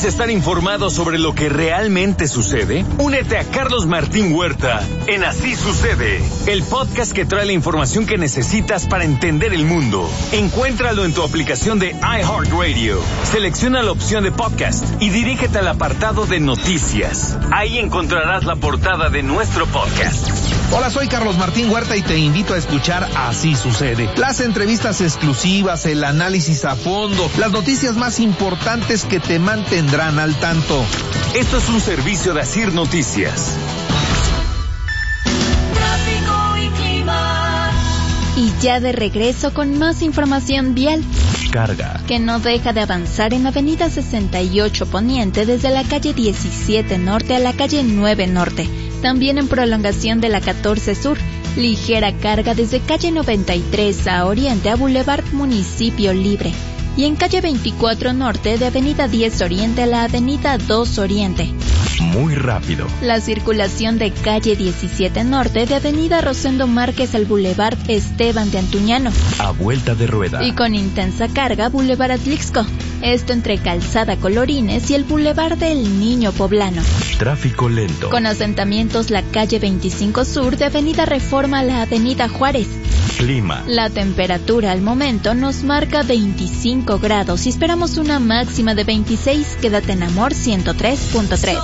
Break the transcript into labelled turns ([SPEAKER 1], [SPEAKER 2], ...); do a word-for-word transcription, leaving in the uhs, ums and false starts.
[SPEAKER 1] estar informado sobre lo que realmente sucede? Únete a Carlos Martín Huerta en Así Sucede, el podcast que trae la información que necesitas para entender el mundo. Encuéntralo en tu aplicación de iHeartRadio. Selecciona la opción de podcast y dirígete al apartado de noticias. Ahí encontrarás la portada de nuestro podcast.
[SPEAKER 2] Hola, soy Carlos Martín Huerta y te invito a escuchar Así Sucede. Las entrevistas exclusivas, el análisis a fondo, las noticias más importantes que te mantendrán al tanto.
[SPEAKER 1] Esto es un servicio de Asir Noticias.
[SPEAKER 3] Tráfico y clima.
[SPEAKER 4] Y ya de regreso con más información vial.
[SPEAKER 2] Carga.
[SPEAKER 4] Que no deja de avanzar en la avenida sesenta y ocho Poniente desde la calle diecisiete Norte a la calle nueve Norte. También en prolongación de la catorce Sur. Ligera carga desde calle noventa y tres a Oriente a Boulevard Municipio Libre. Y en calle veinticuatro Norte de avenida diez Oriente a la avenida dos Oriente.
[SPEAKER 2] Muy rápido.
[SPEAKER 4] La circulación de calle diecisiete Norte de avenida Rosendo Márquez al Boulevard Esteban de Antuñano.
[SPEAKER 2] A vuelta de rueda.
[SPEAKER 4] Y con intensa carga Boulevard Atlixco. Esto entre Calzada Colorines y el Boulevard del Niño Poblano.
[SPEAKER 2] Tráfico lento.
[SPEAKER 4] Con asentamientos la calle veinticinco Sur de avenida Reforma a la avenida Juárez.
[SPEAKER 2] Clima.
[SPEAKER 4] La temperatura al momento nos marca veinticinco grados y esperamos una máxima de veintiséis. Quédate en Amor ciento tres punto tres.